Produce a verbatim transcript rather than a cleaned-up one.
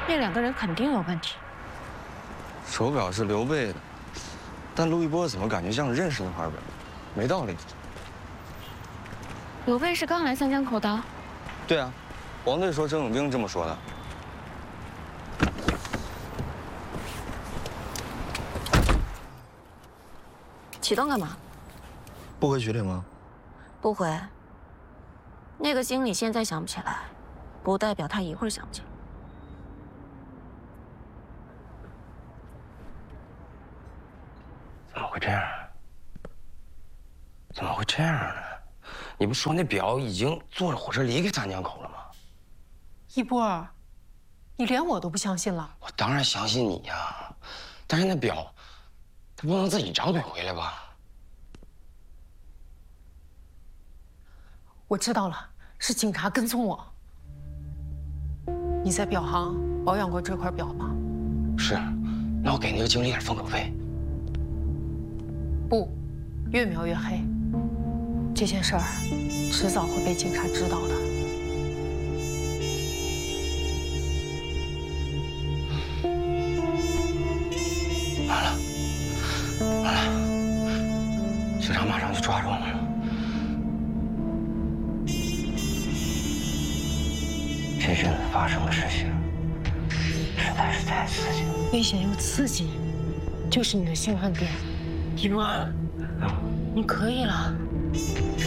那两个人肯定有问题。 手表是刘备的，但陆一波怎么感觉像是认识的牌表？没道理。 刘备是刚来三江口的。 对啊，王队说征永兵这么说的。 启动干嘛？ 不回局里吗？ 不回。那个经理现在想不起来，不代表他一会儿想不起来。 怎么会这样？怎么会这样呢？你不说那表已经坐着火车离开三江口了吗？ 一波，你连我都不相信了？ 我当然相信你呀，但是那表，它不能自己长腿回来吧？ 我知道了，是警察跟踪我。你在表行保养过这块表吗？ 是，那我给那个经理点封口费。 不，越描越黑。这件事儿迟早会被警察知道的。 完了，完了，警察马上就抓住我们了。这阵子发生的事情实在是太刺激了。 危险又刺激，就是你的兴奋点。一波，你可以了。